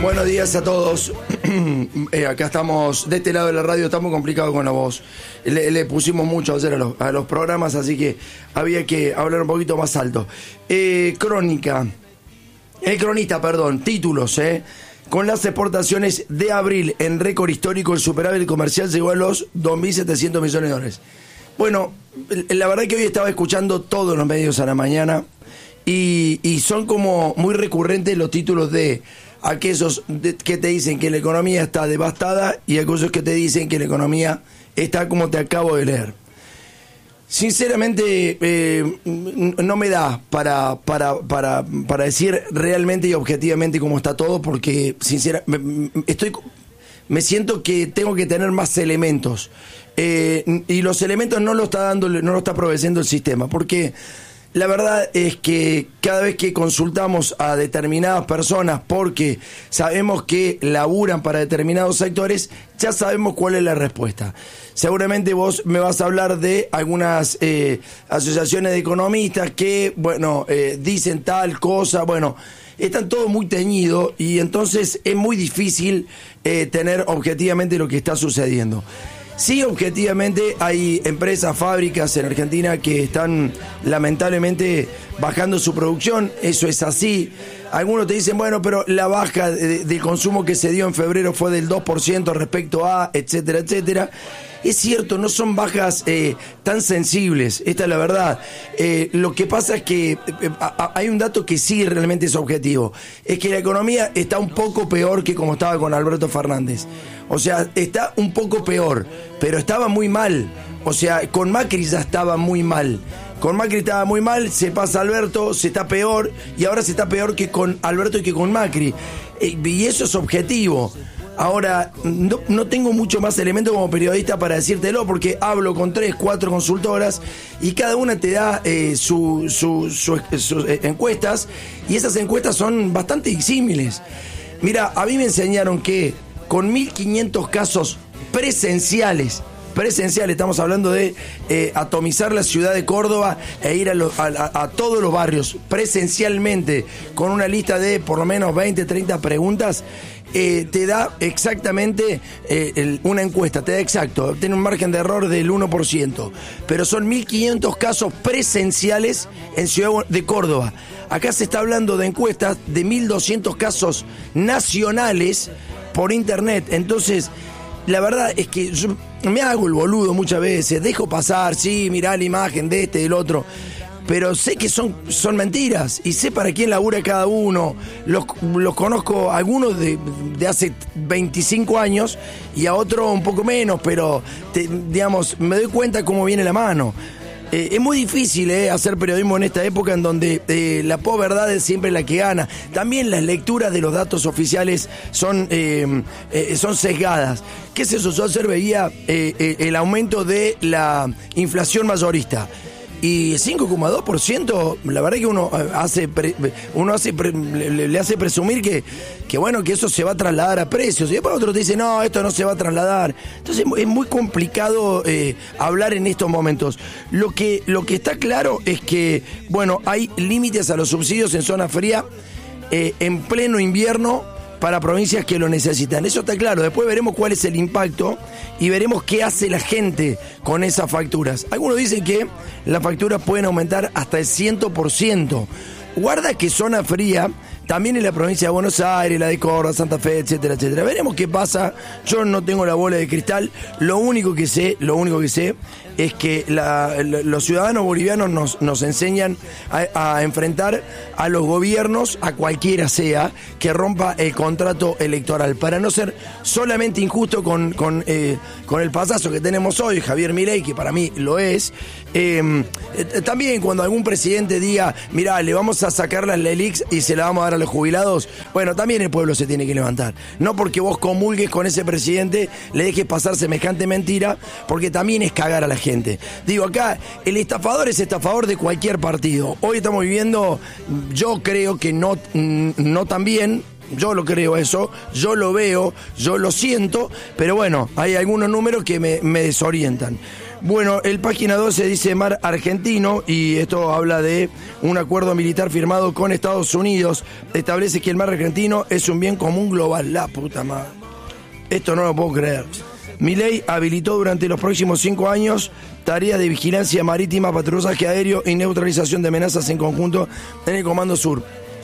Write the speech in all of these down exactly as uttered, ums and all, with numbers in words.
Buenos días a todos. eh, acá estamos, de este lado de la radio, estamos complicados con la voz. Le, le pusimos mucho ayer a los, a los programas, así que había que hablar un poquito más alto. Eh, crónica, el cronista, perdón, títulos, eh. Con las exportaciones de abril en récord histórico, el superávit comercial llegó a los dos mil setecientos millones de dólares. Bueno, la verdad que hoy estaba escuchando todos los medios a la mañana y, y son como muy recurrentes los títulos de aquellos de, que te dicen que la economía está devastada y aquellos que te dicen que la economía está como te acabo de leer. Sinceramente, eh, no me da para, para, para, para decir realmente y objetivamente cómo está todo, porque sinceramente estoy, me siento que tengo que tener más elementos. Eh, y los elementos no lo está dando, no lo está proveyendo el sistema, porque la verdad es que cada vez que consultamos a determinadas personas, porque sabemos que laburan para determinados sectores, ya sabemos cuál es la respuesta. Seguramente vos me vas a hablar de algunas eh, asociaciones de economistas que, bueno, eh, dicen tal cosa, bueno, están todos muy teñidos y entonces es muy difícil eh, tener objetivamente lo que está sucediendo. Sí, objetivamente hay empresas, fábricas en Argentina que están lamentablemente bajando su producción, eso es así. Algunos te dicen, bueno, pero la baja de, de consumo que se dio en febrero fue del dos por ciento respecto a, etcétera, etcétera. Es cierto, no son bajas eh, tan sensibles, esta es la verdad. Eh, lo que pasa es que eh, a, a, hay un dato que sí realmente es objetivo, es que la economía está un poco peor que como estaba con Alberto Fernández. O sea, está un poco peor, pero estaba muy mal. O sea, con Macri ya estaba muy mal. Con Macri estaba muy mal, se pasa Alberto, se está peor, y ahora se está peor que con Alberto y que con Macri. Eh, y eso es objetivo. Ahora, no, no tengo mucho más elementos como periodista para decírtelo, porque hablo con tres, cuatro consultoras y cada una te da eh, sus su, su, su, eh, encuestas, y esas encuestas son bastante disímiles. Mira, a mí me enseñaron que con mil quinientos casos presenciales, presenciales, estamos hablando de eh, atomizar la ciudad de Córdoba e ir a, lo, a, a, a todos los barrios presencialmente, con una lista de por lo menos veinte, treinta preguntas, eh, te da exactamente eh, el, una encuesta, te da exacto, tiene un margen de error del uno por ciento, pero son mil quinientos casos presenciales en Ciudad de Córdoba. Acá se está hablando de encuestas de mil doscientos casos nacionales por internet. Entonces, la verdad es que yo me hago el boludo muchas veces, dejo pasar, sí, mirá la imagen de este y del otro, pero sé que son, son mentiras y sé para quién labura cada uno. Los, los conozco, algunos de, de hace veinticinco años y a otros un poco menos, pero te, digamos, me doy cuenta cómo viene la mano. Eh, es muy difícil eh, hacer periodismo en esta época en donde eh, la posverdad es siempre la que gana. También las lecturas de los datos oficiales son, eh, eh, son sesgadas. ¿Qué es eso? Yo ayer veía eh, eh, el aumento de la inflación mayorista. Y cinco coma dos por ciento, la verdad que uno hace pre, uno hace pre, le, le hace presumir que, que bueno, que eso se va a trasladar a precios. Y después otro te dice, no, esto no se va a trasladar. Entonces es muy complicado eh, hablar en estos momentos. Lo que, lo que está claro es que, bueno, hay límites a los subsidios en zona fría eh, en pleno invierno para provincias que lo necesitan. Eso está claro. Después veremos cuál es el impacto y veremos qué hace la gente con esas facturas. Algunos dicen que las facturas pueden aumentar hasta el cien por ciento. Guarda que zona fría también en la provincia de Buenos Aires, la de Córdoba, Santa Fe, etcétera, etcétera. Veremos qué pasa. Yo no tengo la bola de cristal. Lo único que sé, lo único que sé es que la, la, los ciudadanos bolivianos nos, nos enseñan a, a enfrentar a los gobiernos, a cualquiera sea, que rompa el contrato electoral, para no ser solamente injusto con, con, eh, con el pasazo que tenemos hoy, Javier Milei, que para mí lo es. Eh, eh, también cuando algún presidente diga, mirá, le vamos a sacar las LELIX y se la vamos a dar a los jubilados, bueno, también el pueblo se tiene que levantar. No porque vos comulgues con ese presidente, le dejes pasar semejante mentira, porque también es cagar a la gente. Gente. Digo, acá el estafador es estafador de cualquier partido. Hoy estamos viviendo, yo creo que no, no tan bien, yo lo creo eso, yo lo veo, yo lo siento, pero bueno, hay algunos números que me, me desorientan. Bueno, el página doce dice mar argentino, y esto habla de un acuerdo militar firmado con Estados Unidos. Establece que el mar argentino es un bien común global. La puta madre. Esto no lo puedo creer. Milei habilitó durante los próximos cinco años tareas de vigilancia marítima, patrullaje aéreo y neutralización de amenazas en conjunto en el Comando Sur.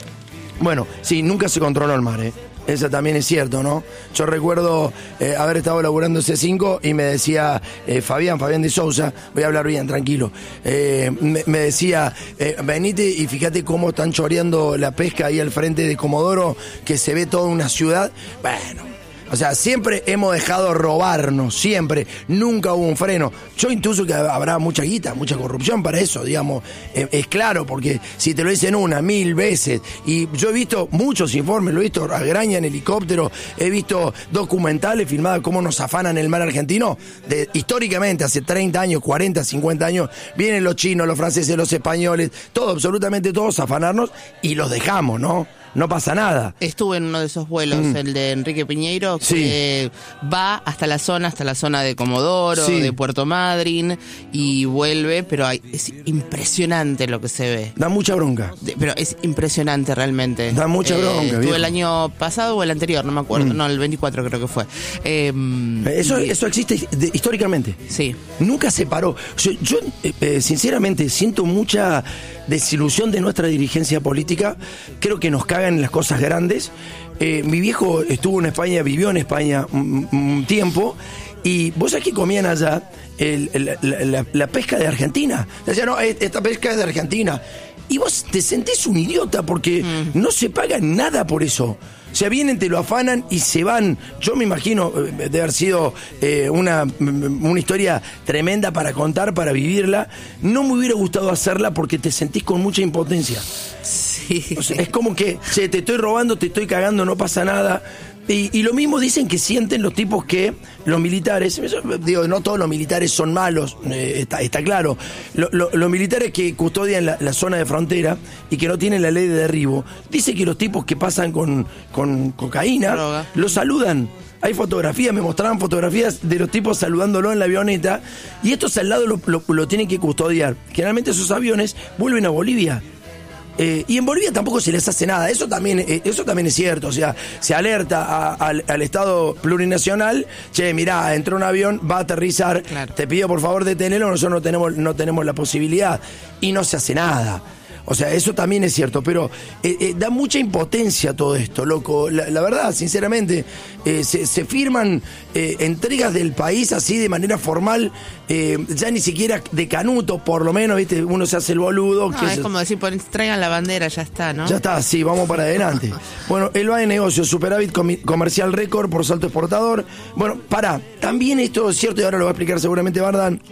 Bueno, sí, nunca se controló el mar, ¿eh? Eso también es cierto, ¿no? Yo recuerdo eh, haber estado laburando C cinco y me decía eh, Fabián, Fabián de Sousa, voy a hablar bien, tranquilo, eh, me, me decía, eh, venite y fíjate cómo están choreando la pesca ahí al frente de Comodoro, que se ve toda una ciudad. Bueno, o sea, siempre hemos dejado robarnos, siempre, nunca hubo un freno. Yo intuyo que habrá mucha guita, mucha corrupción para eso, digamos, eh, es claro, porque si te lo dicen una, mil veces, y yo he visto muchos informes, lo he visto a Graña en helicóptero, he visto documentales filmados cómo nos afanan el mar argentino, de, históricamente, hace treinta años, cuarenta, cincuenta años, vienen los chinos, los franceses, los españoles, todos, absolutamente todos a afanarnos, y los dejamos, ¿no? No pasa nada. Estuve en uno de esos vuelos, mm. el de Enrique Piñeiro, que sí. va hasta la zona, hasta la zona de Comodoro, sí. de Puerto Madryn, y vuelve, pero hay, es impresionante lo que se ve. Da mucha bronca. De, pero es impresionante realmente. Da mucha eh, bronca. Estuve viejo. el año pasado o el anterior, no me acuerdo. Mm. No, el veinticuatro creo que fue. Eh, eso, y, eso existe de, históricamente. Sí. Nunca se paró. Yo, yo eh, sinceramente, siento mucha desilusión de nuestra dirigencia política. Creo que nos cagan las cosas grandes. Eh, mi viejo estuvo en España, vivió en España un, un tiempo, y vos sabés que comían allá el, el, la, la, la pesca de Argentina. Decían, no, esta pesca es de Argentina. Y vos te sentís un idiota porque mm. no se paga nada por eso. O sea, vienen, te lo afanan y se van. Yo me imagino eh, de haber sido eh, una, una historia tremenda para contar, para vivirla. No me hubiera gustado hacerla porque te sentís con mucha impotencia. Sí. O sea, es como que, che, te estoy robando, te estoy cagando, no pasa nada. Y, y lo mismo dicen que sienten los tipos que los militares, eso, digo, no todos los militares son malos, eh, está, está claro. Lo, lo, los militares que custodian la, la zona de frontera y que no tienen la ley de derribo, dicen que los tipos que pasan con, con cocaína, droga, los saludan. Hay fotografías, me mostraban fotografías de los tipos saludándolo en la avioneta, y estos al lado lo, lo, lo tienen que custodiar. Generalmente esos aviones vuelven a Bolivia. Eh, y en Bolivia tampoco se les hace nada, eso también, eh, eso también es cierto, o sea, se alerta a, a, al Estado plurinacional, che, mirá, entró un avión, va a aterrizar, claro. te pido por favor detenerlo, nosotros no tenemos, no tenemos la posibilidad, y no se hace nada. O sea, eso también es cierto, pero eh, eh, da mucha impotencia todo esto, loco. La, la verdad, sinceramente, eh, se, se firman eh, entregas del país así de manera formal, eh, ya ni siquiera de canuto, por lo menos, ¿viste? Uno se hace el boludo. No, que es se... como decir, traigan la bandera, ya está, ¿no? Ya está, sí, vamos para adelante. Bueno, el va de negocios, superávit com- comercial récord por salto exportador. Bueno, pará, también esto es cierto, y ahora lo va a explicar seguramente Bardan.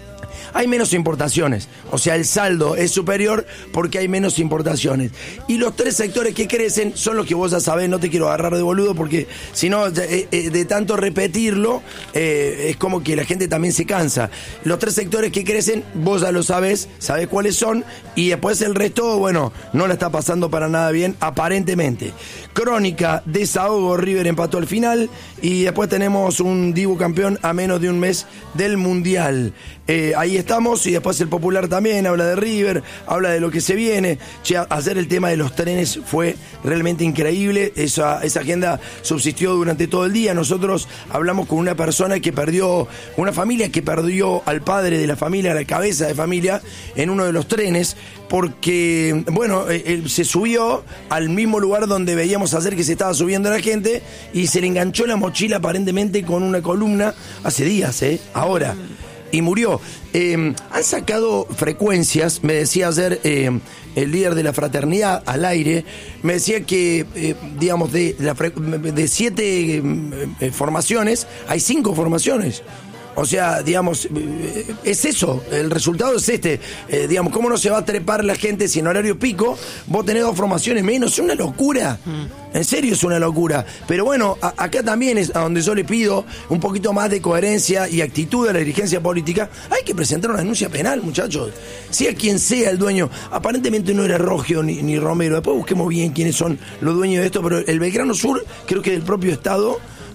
Hay menos importaciones, o sea, el saldo es superior porque hay menos importaciones. Y los tres sectores que crecen son los que vos ya sabés, no te quiero agarrar de boludo porque si no, de, de tanto repetirlo, eh, es como que la gente también se cansa. Los tres sectores que crecen, vos ya lo sabés, sabés cuáles son, y después el resto, bueno, no la está pasando para nada bien, aparentemente. Crónica, desahogo, River empató al final, y después tenemos un Dibu campeón a menos de un mes del Mundial. Eh, ahí estamos, y después el Popular también habla de River, habla de lo que se viene. Che, ayer el tema de los trenes fue realmente increíble, esa, esa agenda subsistió durante todo el día. Nosotros hablamos con una persona que perdió, una familia que perdió al padre de la familia, a la cabeza de familia, en uno de los trenes, porque, bueno, él se subió al mismo lugar donde veíamos ayer que se estaba subiendo la gente, y se le enganchó la mochila aparentemente con una columna hace días, ¿eh? Ahora. Y murió. Eh, han sacado frecuencias, me decía ayer eh, el líder de la fraternidad al aire, me decía que, eh, digamos, de, de, la fre- de siete eh, formaciones, hay cinco formaciones. O sea, digamos, es eso, el resultado es este. Eh, digamos, ¿cómo no se va a trepar la gente si en horario pico vos tenés dos formaciones menos? Es una locura. Mm. En serio es una locura. Pero bueno, a, acá también es a donde yo le pido un poquito más de coherencia y actitud a la dirigencia política. Hay que presentar una denuncia penal, muchachos. Sea quien sea el dueño. Aparentemente no era Rogio ni, ni Romero. Después busquemos bien quiénes son los dueños de esto. Pero el Belgrano Sur, creo que del propio Estado,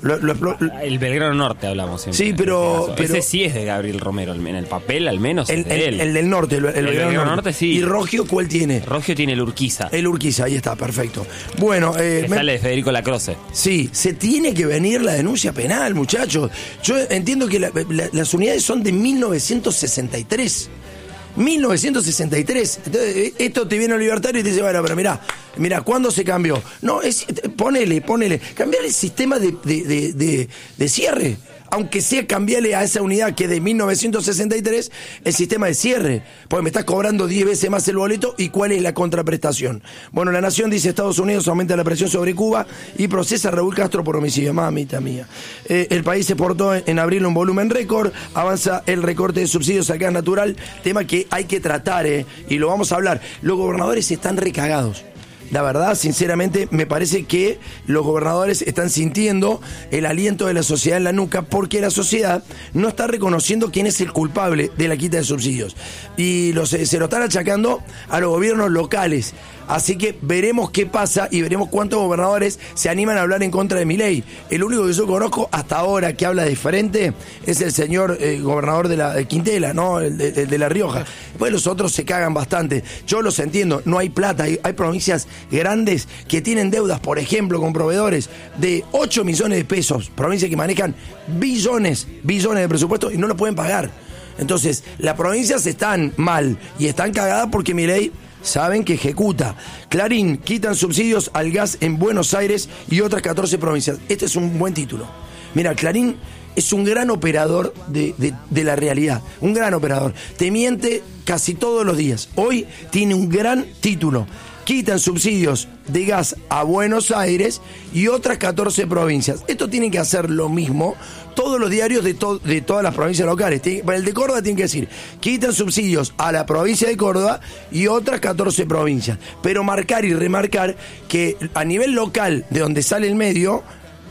Lo, lo, lo, el Belgrano Norte hablamos siempre. Sí, pero, pero... Ese sí es de Gabriel Romero, en el papel al menos el, es de el, él. El del norte, el, el, el Belgrano Norte. Norte sí. ¿Y Rogio cuál tiene? Rogio tiene el Urquiza. El Urquiza, ahí está, perfecto. Bueno, eh, que me... sale de Federico Lacroce. Sí, se tiene que venir la denuncia penal, muchachos. Yo entiendo que la, la, las unidades son de mil novecientos sesenta y tres. mil novecientos sesenta y tres. Entonces, esto te viene el libertario y te dice, bueno, pero mirá, mirá, ¿cuándo se cambió? No, es, ponele, ponele, cambiar el sistema de, de, de, de, de cierre. Aunque sea cambiarle a esa unidad que es de mil novecientos sesenta y tres el sistema de cierre, porque me estás cobrando diez veces más el boleto y cuál es la contraprestación. Bueno, La Nación dice Estados Unidos aumenta la presión sobre Cuba y procesa a Raúl Castro por homicidio. Mamita mía. Eh, el país se portó en, en abril un volumen récord, avanza el recorte de subsidios al gas natural, tema que hay que tratar, eh, y lo vamos a hablar. Los gobernadores están recagados. La verdad, sinceramente, me parece que los gobernadores están sintiendo el aliento de la sociedad en la nuca porque la sociedad no está reconociendo quién es el culpable de la quita de subsidios. Y los, se lo están achacando a los gobiernos locales. Así que veremos qué pasa y veremos cuántos gobernadores se animan a hablar en contra de Milei. El único que yo conozco hasta ahora que habla de frente es el señor eh, gobernador de la de Quintela, ¿no? El de, el de La Rioja. Después los otros se cagan bastante. Yo los entiendo, no hay plata, hay, hay provincias grandes que tienen deudas, por ejemplo, con proveedores de ocho millones de pesos, provincias que manejan billones, billones de presupuesto y no lo pueden pagar. Entonces, las provincias están mal y están cagadas porque Milei saben que ejecuta. Clarín, quitan subsidios al gas en Buenos Aires y otras catorce provincias. Este es un buen título. Mira, Clarín es un gran operador de, de, de la realidad, un gran operador. Te miente casi todos los días. Hoy tiene un gran título. Quitan subsidios de gas a Buenos Aires y otras catorce provincias. Esto tiene que hacer lo mismo todos los diarios de, to- de todas las provincias locales. Para el de Córdoba tiene que decir, quitan subsidios a la provincia de Córdoba y otras catorce provincias. Pero marcar y remarcar que a nivel local, de donde sale el medio,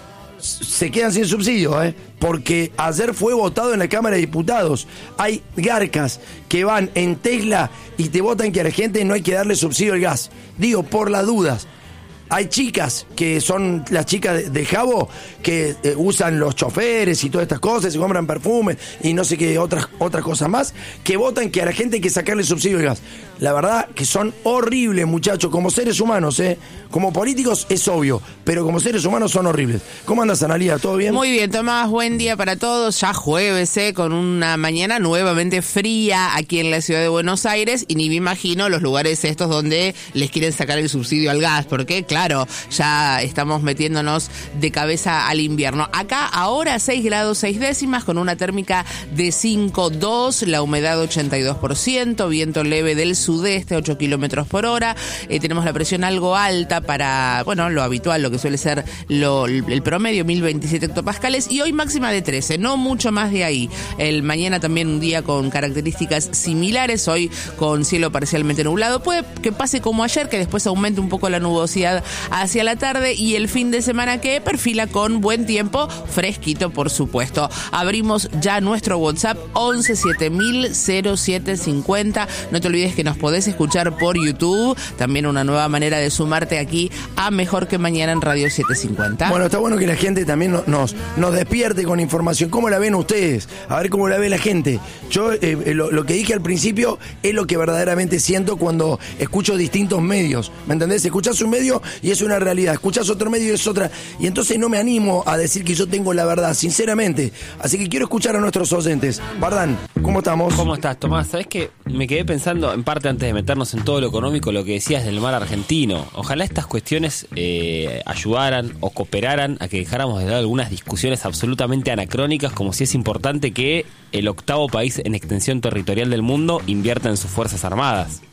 se quedan sin subsidio, ¿eh? Porque ayer fue votado en la Cámara de Diputados. Hay garcas que van en Tesla y te votan que a la gente no hay que darle subsidio al gas. Digo, por las dudas. Hay chicas que son las chicas de, de Jabo que eh, usan los choferes y todas estas cosas, se compran perfumes y no sé qué otras, otras cosas más, que votan que a la gente hay que sacarle subsidio al gas. La verdad que son horribles, muchachos, como seres humanos, ¿eh? Como políticos es obvio, pero como seres humanos son horribles. ¿Cómo andas, Analía? ¿Todo bien? Muy bien, Tomás, buen día para todos. Ya jueves, ¿eh? Con una mañana nuevamente fría aquí en la ciudad de Buenos Aires y ni me imagino los lugares estos donde les quieren sacar el subsidio al gas, porque claro, Claro, ya estamos metiéndonos de cabeza al invierno. Acá ahora seis grados seis décimas con una térmica de cinco coma dos, la humedad ochenta y dos por ciento, viento leve del sudeste ocho kilómetros por hora. Eh, tenemos la presión algo alta para, bueno, lo habitual, lo que suele ser lo, el promedio, mil veintisiete hectopascales, y hoy máxima de trece, no mucho más de ahí. El mañana también un día con características similares, hoy con cielo parcialmente nublado. Puede que pase como ayer, que después aumente un poco la nubosidad hacia la tarde, y el fin de semana que perfila con buen tiempo, fresquito por supuesto. Abrimos ya nuestro WhatsApp once siete mil cero siete cincuenta. No te olvides que nos podés escuchar por YouTube, también una nueva manera de sumarte aquí a Mejor que Mañana en Radio setecientos cincuenta. Bueno, está bueno que la gente también nos, nos despierte con información. ¿Cómo la ven ustedes? A ver cómo la ve la gente. Yo eh, lo, lo que dije al principio es lo que verdaderamente siento cuando escucho distintos medios, ¿me entendés? Escuchás un medio y es una realidad, escuchás otro medio y es otra, y entonces no me animo a decir que yo tengo la verdad, sinceramente. Así que quiero escuchar a nuestros oyentes. Bardán, ¿cómo estamos? ¿Cómo estás, Tomás? ¿Sabés qué? Me quedé pensando, en parte antes de meternos en todo lo económico, lo que decías del mar argentino. Ojalá estas cuestiones eh, ayudaran o cooperaran a que dejáramos de lado algunas discusiones absolutamente anacrónicas, como si es importante que el octavo país en extensión territorial del mundo invierta en sus fuerzas armadas.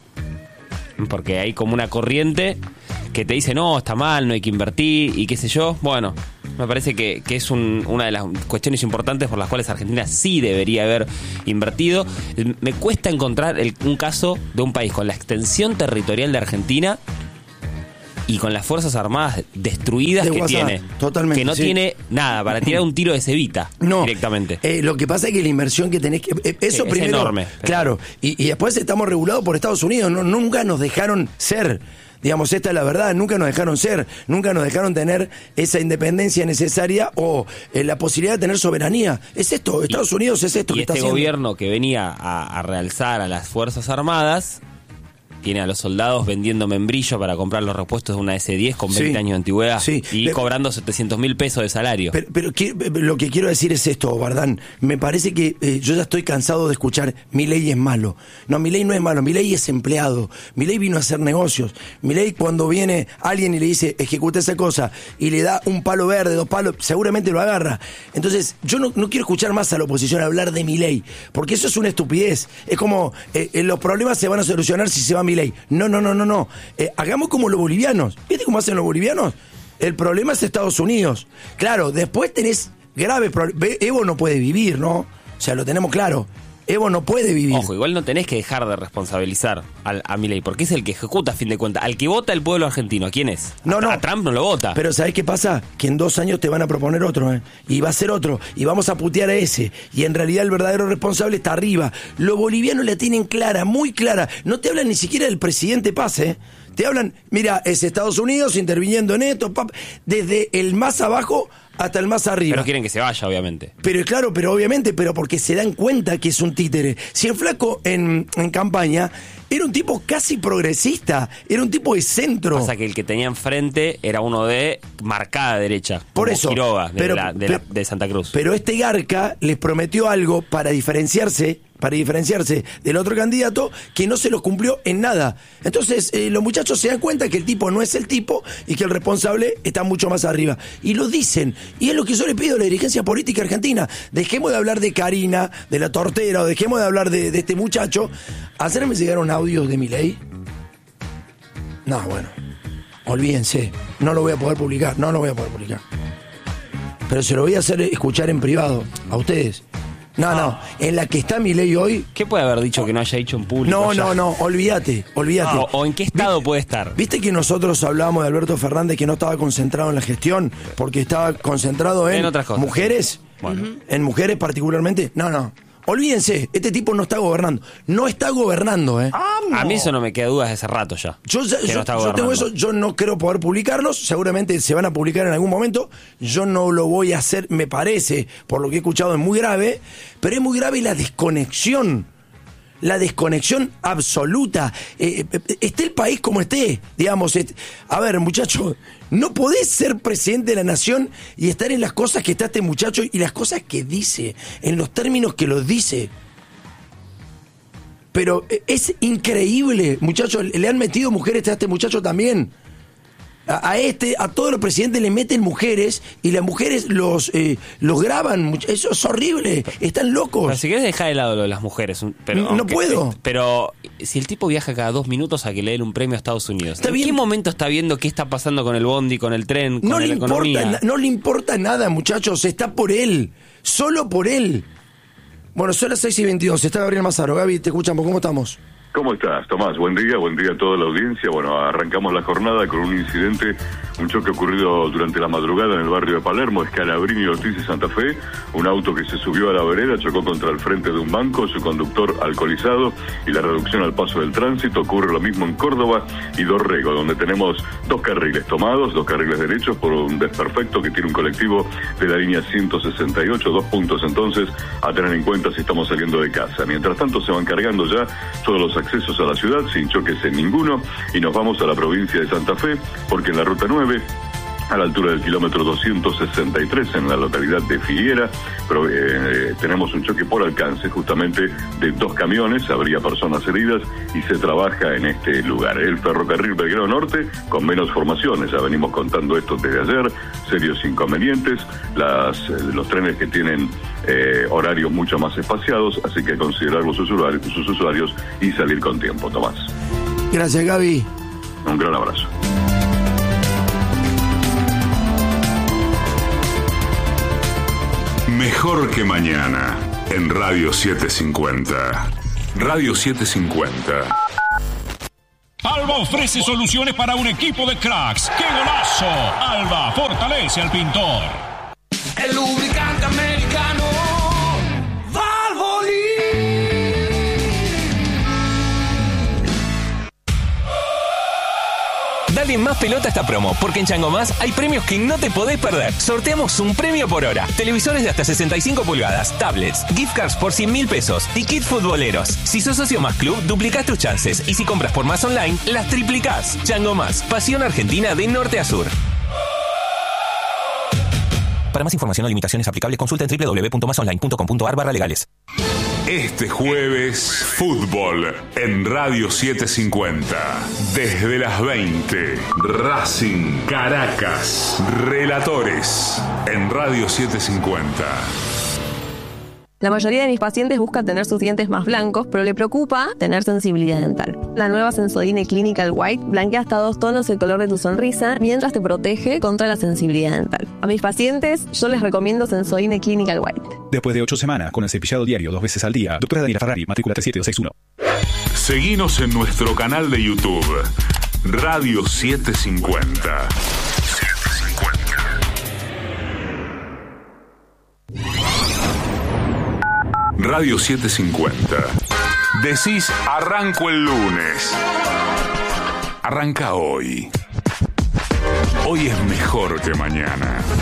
Porque hay como una corriente que te dice, no, está mal, no hay que invertir y qué sé yo. Bueno, me parece que, que es un, una de las cuestiones importantes por las cuales Argentina sí debería haber invertido. Me cuesta encontrar el, un caso de un país con la extensión territorial de Argentina y con las Fuerzas Armadas destruidas de que WhatsApp, tiene. Totalmente. Que no sí. tiene nada, para tirar un tiro de cebita no, directamente. Eh, lo que pasa es que la inversión que tenés que... Eh, eso sí, primero... es enorme. Claro, y, y después estamos regulados por Estados Unidos, no, nunca nos dejaron ser... Digamos, esta es la verdad, nunca nos dejaron ser, nunca nos dejaron tener esa independencia necesaria o eh, la posibilidad de tener soberanía. Es esto, Estados y, Unidos es esto y que este está haciendo. gobierno que venía a, a realzar a las Fuerzas Armadas tiene a los soldados vendiendo membrillo para comprar los repuestos de una ese diez con veinte sí, años de antigüedad sí, y pero, cobrando setecientos mil pesos de salario. Pero, pero que, lo que quiero decir es esto, Bardán. Me parece que eh, yo ya estoy cansado de escuchar Milei es malo. No, Milei no es malo, Milei es empleado. Milei vino a hacer negocios. Milei, cuando viene alguien y le dice ejecuta esa cosa y le da un palo verde, dos palos, seguramente lo agarra. Entonces, yo no, no quiero escuchar más a la oposición hablar de Milei, porque eso es una estupidez. Es como eh, eh, los problemas se van a solucionar si se va Milei. No, no, no, no, no. Eh, hagamos como los bolivianos. ¿Viste cómo hacen los bolivianos? El problema es Estados Unidos. Claro, después tenés graves problemas. Evo no puede vivir, ¿no? O sea, lo tenemos claro. Evo no puede vivir. Ojo, igual no tenés que dejar de responsabilizar al, a Milei, porque es el que ejecuta a fin de cuentas. Al que vota el pueblo argentino, ¿a quién es? No, a, no. A Trump no lo vota. Pero ¿sabés qué pasa? Que en dos años te van a proponer otro, ¿eh? Y va a ser otro. Y vamos a putear a ese. Y en realidad el verdadero responsable está arriba. Los bolivianos la tienen clara, muy clara. No te hablan ni siquiera del presidente Paz, ¿eh? Te hablan, mira, es Estados Unidos interviniendo en esto, pap, desde el más abajo hasta el más arriba. Pero quieren que se vaya, obviamente. Pero claro, pero obviamente, pero porque se dan cuenta que es un títere. Si el flaco en, en campaña era un tipo casi progresista, era un tipo de centro. Pasa que el que tenía enfrente era uno de marcada derecha. Por eso. Quiroga, de, pero, la, de, pero, la, de Santa Cruz. Pero este Garca les prometió algo para diferenciarse, para diferenciarse del otro candidato, que no se lo cumplió en nada. Entonces, eh, los muchachos se dan cuenta que el tipo no es el tipo y que el responsable está mucho más arriba. Y lo dicen. Y es lo que yo le pido a la dirigencia política argentina. Dejemos de hablar de Karina, de la tortera, o dejemos de hablar de, de este muchacho. Hacerme llegar un audio de Milei. No, bueno. Olvídense. No lo voy a poder publicar. No lo voy a poder publicar. Pero se lo voy a hacer escuchar en privado a ustedes. No, no, en la que está Milei hoy... ¿Qué puede haber dicho que no haya dicho en público? No, ya? no, no, olvídate, olvídate. O, o en qué estado ¿Viste, puede estar? ¿Viste que nosotros hablábamos de Alberto Fernández que no estaba concentrado en la gestión porque estaba concentrado en, en otras cosas? ¿Mujeres? Bueno. ¿En mujeres particularmente? No, no. Olvídense, este tipo no está gobernando. No está gobernando, ¿eh? Ah, A mí eso no me queda dudas hace rato ya. Yo, ya- que yo- no está yo tengo gobernando. eso, yo no creo poder publicarlos, seguramente se van a publicar en algún momento, yo no lo voy a hacer, me parece, por lo que he escuchado es muy grave, pero es muy grave la desconexión, la desconexión absoluta. Eh, eh, esté el país como esté, digamos, est- a ver, muchacho, no podés ser presidente de la nación y estar en las cosas que está este muchacho y las cosas que dice, en los términos que los dice. Pero es increíble, muchachos, le han metido mujeres a este muchacho también. A, a este, a todos los presidentes le meten mujeres y las mujeres los eh, los graban. Eso es horrible, están locos. Pero si querés dejar de lado lo de las mujeres. Pero, No aunque- puedo. Pero si el tipo viaja cada dos minutos a que le den un premio a Estados Unidos, Está ¿en bien. qué momento está viendo qué está pasando con el bondi, con el tren, con No la le, economía? importa, na- no le importa nada, muchachos, está por él, solo por él. Bueno, son las seis y veintidós, está Gabriel Mazaro. Gaby, te escuchamos, ¿cómo estamos? ¿Cómo estás, Tomás? Buen día, buen día a toda la audiencia. Bueno, arrancamos la jornada con un incidente, un choque ocurrido durante la madrugada en el barrio de Palermo, Scalabrini, Ortiz y Santa Fe. Un auto que se subió a la vereda chocó contra el frente de un banco, su conductor alcoholizado y la reducción al paso del tránsito. Ocurre lo mismo en Córdoba y Dorrego, donde tenemos dos carriles tomados, dos carriles derechos por un desperfecto que tiene un colectivo de la línea ciento sesenta y ocho, dos puntos entonces a tener en cuenta si estamos saliendo de casa. Mientras tanto se van cargando ya todos los accesos a la ciudad sin choques en ninguno y nos vamos a la provincia de Santa Fe porque en la ruta nueve, a la altura del kilómetro doscientos sesenta y tres en la localidad de Figuera, pero, eh, tenemos un choque por alcance justamente de dos camiones, habría personas heridas y se trabaja en este lugar. El ferrocarril Belgrano Norte con menos formaciones, ya venimos contando esto desde ayer, serios inconvenientes, las, eh, los trenes que tienen eh, horarios mucho más espaciados, así que considerar los usuarios, sus usuarios y salir con tiempo, Tomás. Gracias, Gaby. Un gran abrazo. Mejor que mañana, en Radio setecientos cincuenta. Radio setecientos cincuenta. Alba ofrece soluciones para un equipo de cracks. ¡Qué golazo! Alba fortalece al pintor. El lubricante americano Valvoline. Dale más pelota a esta promo, porque en Chango Más hay premios que no te podés perder. Sorteamos un premio por hora. Televisores de hasta sesenta y cinco pulgadas, tablets, gift cards por cien mil pesos y kit futboleros. Si sos socio Más Club, duplicás tus chances. Y si compras por Más Online, las triplicás. Chango Más, pasión argentina de norte a sur. Para más información o limitaciones aplicables, consulta en doble u doble u doble u punto más online punto com punto a r barra legales. Este jueves, fútbol en Radio setecientos cincuenta. Desde las veinte, Racing Caracas. Relatores en Radio setecientos cincuenta. La mayoría de mis pacientes buscan tener sus dientes más blancos, pero le preocupa tener sensibilidad dental. La nueva Sensodyne Clinical White blanquea hasta dos tonos el color de tu sonrisa, mientras te protege contra la sensibilidad dental. A mis pacientes, yo les recomiendo Sensodyne Clinical White. Después de ocho semanas, con el cepillado diario dos veces al día, doctora Daniela Ferrari, matrícula tres siete dos seis uno. Seguinos en nuestro canal de YouTube, Radio setecientos cincuenta. Radio setecientos cincuenta. Decís, arranco el lunes. Arranca hoy. Hoy es mejor que mañana.